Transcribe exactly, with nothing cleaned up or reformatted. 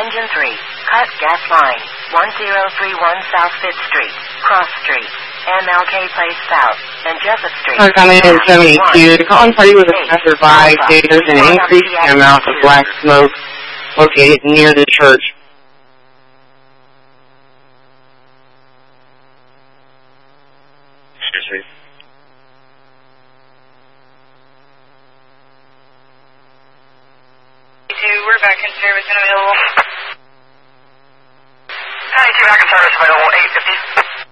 Engine three, cut gas line, one zero three one South fifth Street, Cross Street, M L K Place South, and Jessup Street. Car coming in seventy-two. The calling party was a passerby stated there's an increased amount of black smoke located near the church. We're back in service and available. ninety-two back in service available, eight